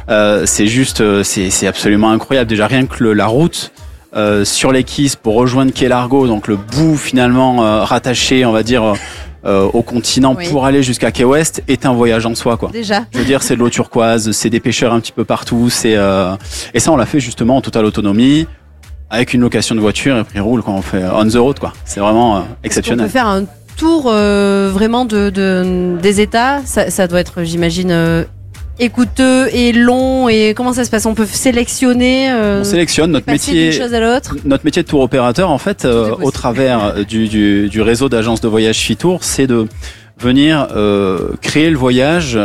C'est juste, c'est absolument incroyable. Déjà rien que la route sur les quais pour rejoindre Quai Largo, donc le bout finalement rattaché, on va dire, au continent pour aller jusqu'à Quai Ouest, est un voyage en soi, quoi. Déjà. Je veux dire, c'est de l'eau turquoise, c'est des pêcheurs un petit peu partout, et ça on l'a fait justement en totale autonomie, avec une location de voiture et prix roule quand on fait on the road, quoi. C'est vraiment exceptionnel. On peut faire un tour vraiment des États. Ça doit être, j'imagine, coûteux et long. Et comment ça se passe? On peut sélectionner. On sélectionne notre métier. D'une chose à l'autre. Notre métier de tour opérateur, en fait, au travers du réseau d'agences de voyage Fitour, c'est de venir créer le voyage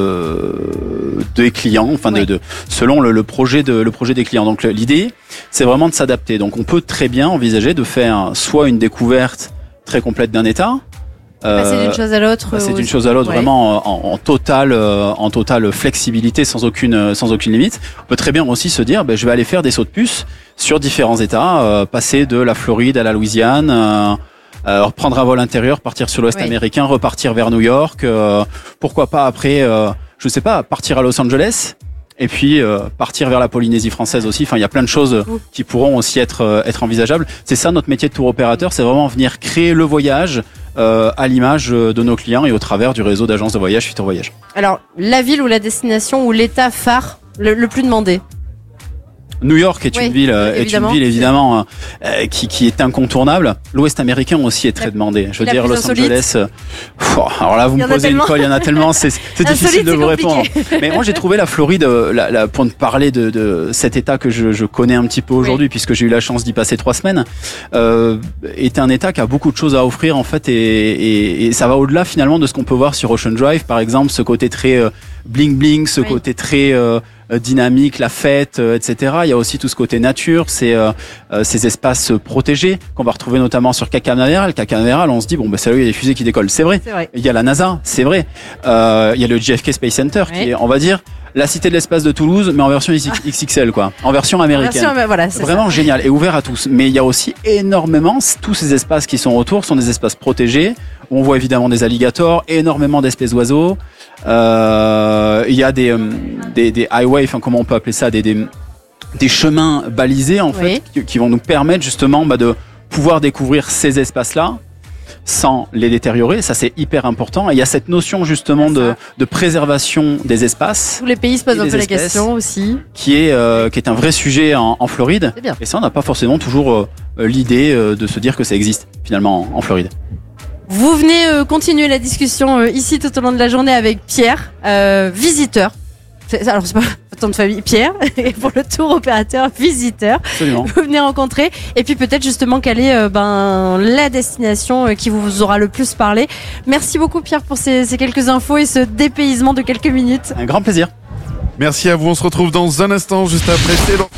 des clients, enfin selon le projet des clients. Donc l'idée, c'est vraiment de s'adapter. Donc on peut très bien envisager de faire soit une découverte très complète d'un État. Passer d'une chose à l'autre. Passer d'une chose à l'autre, vraiment en totale flexibilité, sans aucune limite. On peut très bien aussi se dire, je vais aller faire des sauts de puce sur différents États, passer de la Floride à la Louisiane, reprendre un vol intérieur, partir sur l'Ouest américain, repartir vers New York. Pourquoi pas après, je sais pas, partir à Los Angeles. Et puis partir vers la Polynésie française aussi. Enfin, il y a plein de choses qui pourront aussi être envisageables. C'est ça notre métier de tour opérateur, c'est vraiment venir créer le voyage à l'image de nos clients et au travers du réseau d'agences de voyage Fitour Voyage. Alors, la ville ou la destination ou l'état phare le plus demandé? New York est une ville évidemment qui est incontournable. L'Ouest américain aussi est très demandé. Je veux dire, Los Angeles. Alors là, vous me posez une colle, il y en a tellement, c'est difficile de vous répondre. Mais moi, j'ai trouvé la Floride, pour parler de cet État que je connais un petit peu aujourd'hui, puisque j'ai eu la chance d'y passer 3 semaines, est un État qui a beaucoup de choses à offrir en fait, et ça va au-delà finalement de ce qu'on peut voir sur Ocean Drive, par exemple, ce côté très bling bling, ce côté très dynamique, la fête, etc. Il y a aussi tout ce côté nature, ces espaces protégés qu'on va retrouver notamment sur Cap Canaveral. Cap Canaveral, on se dit c'est là où il y a des fusées qui décollent, c'est vrai. Il y a la NASA, c'est vrai. Il y a le JFK Space Center qui est, on va dire, la cité de l'espace de Toulouse, mais en version XXL, quoi, en version américaine. Vraiment génial et ouvert à tous. Mais il y a aussi énormément, tous ces espaces qui sont autour sont des espaces protégés où on voit évidemment des alligators, énormément d'espèces d'oiseaux. Il y a des highways, enfin comment on peut appeler ça, des chemins balisés en fait, qui vont nous permettre justement de pouvoir découvrir ces espaces-là sans les détériorer. Ça, c'est hyper important. Et il y a cette notion justement de préservation des espaces. Tous les pays se posent un peu la question aussi. Qui est un vrai sujet en Floride. Et ça, on n'a pas forcément toujours l'idée de se dire que ça existe finalement en Floride. Vous venez continuer la discussion ici tout au long de la journée avec Pierre, visiteur. Alors c'est pas votre nom de famille, Pierre, et pour le tour opérateur visiteur. Absolument. Vous venez rencontrer et puis peut-être justement caler la destination qui vous aura le plus parlé. Merci beaucoup Pierre pour ces quelques infos et ce dépaysement de quelques minutes. Un grand plaisir. Merci à vous, on se retrouve dans un instant juste après.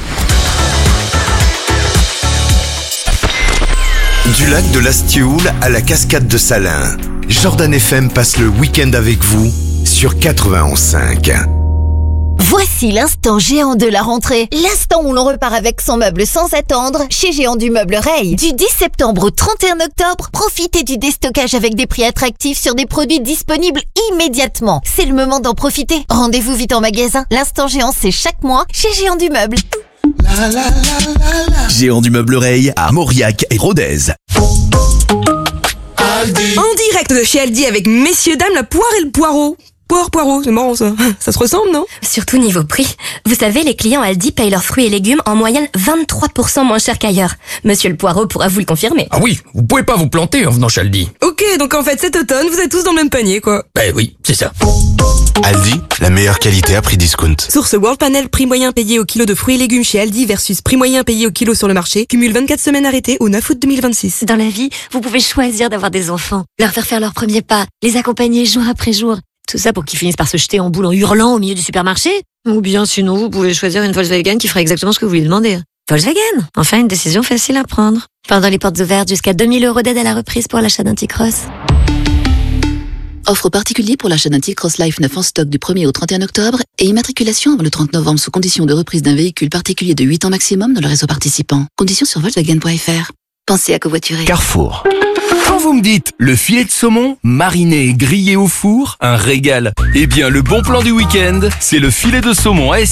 Du lac de l'Astioul à la cascade de Salins, Jordan FM passe le week-end avec vous sur 91.5. Voici l'instant géant de la rentrée. L'instant où l'on repart avec son meuble sans attendre chez Géant du Meuble Ray. Du 10 septembre au 31 octobre, profitez du déstockage avec des prix attractifs sur des produits disponibles immédiatement. C'est le moment d'en profiter. Rendez-vous vite en magasin. L'instant géant, c'est chaque mois chez Géant du Meuble. Géant du Meuble Ray à Mauriac et Rodez. En direct de chez Aldi avec messieurs dames la poire et le poireau. Poireau, c'est marrant ça. Ça se ressemble, non? Surtout niveau prix. Vous savez, les clients Aldi payent leurs fruits et légumes en moyenne 23% moins cher qu'ailleurs. Monsieur le Poireau pourra vous le confirmer. Ah oui, vous pouvez pas vous planter en venant chez Aldi. Ok, donc en fait cet automne, vous êtes tous dans le même panier, quoi. Ben oui, c'est ça. Aldi, la meilleure qualité à prix discount. Source World Panel, prix moyen payé au kilo de fruits et légumes chez Aldi versus prix moyen payé au kilo sur le marché. Cumule 24 semaines arrêtées au 9 août 2026. Dans la vie, vous pouvez choisir d'avoir des enfants, leur faire leurs premiers pas, les accompagner jour après jour. Tout ça pour qu'ils finissent par se jeter en boule en hurlant au milieu du supermarché. Ou bien sinon, vous pouvez choisir une Volkswagen qui fera exactement ce que vous lui demandez. Volkswagen, enfin une décision facile à prendre. Pendant les portes ouvertes, jusqu'à 2 000 € d'aide à la reprise pour l'achat d'un T-Cross. Offre particulière pour l'achat d'un T-Cross Life 9 en stock du 1er au 31 octobre et immatriculation avant le 30 novembre sous condition de reprise d'un véhicule particulier de 8 ans maximum dans le réseau participant. Conditions sur Volkswagen.fr. Pensez à covoiturer. Carrefour. Quand vous me dites le filet de saumon, mariné et grillé au four, un régal. Eh bien, le bon plan du week-end, c'est le filet de saumon